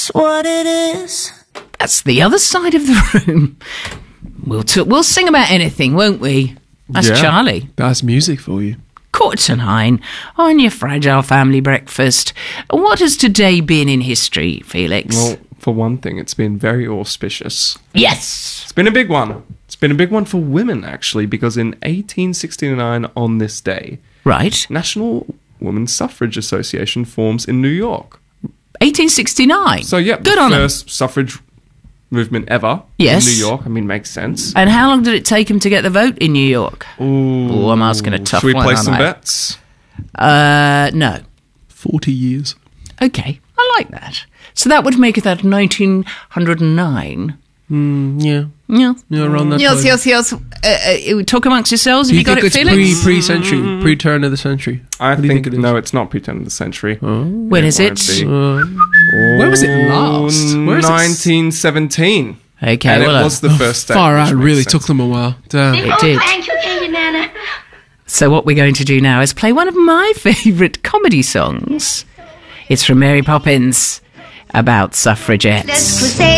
That's what it is. That's the other side of the room. We'll sing about anything, won't we? That's Charlie. That's music for you. 8:45 on your Fragile Family Breakfast. What has today been in history, Felix? Well, for one thing, it's been very auspicious. Yes! It's been a big one. It's been a big one for women, actually, because in 1869 on this day, Right. National Women's Suffrage Association forms in New York. 1869? So, yeah, Good the on 'em. first suffrage movement ever Yes. in New York. I mean, makes sense. And how long did it take him to get the vote in New York? Ooh, I'm asking a tough should we one, play aren't some I? bets? No. 40 years. Okay, I like that. So that would make it that 1909. Yeah. Yeah. Yeah, around that time. Yes. Talk amongst yourselves. Have you got it, it's Felix? pre-century, pre-turn of the century? I What do you think think it is? no, it's not pre-turn of the century. When is it? Where was it last? Where is it? 1917. Okay, And it well, was the first state. Far which out. makes Really sense. took them a while. Damn. it did. Thank you, Katie Nana. So what we're going to do now is play one of my favourite comedy songs. It's from Mary Poppins about Let's suffragettes. crusade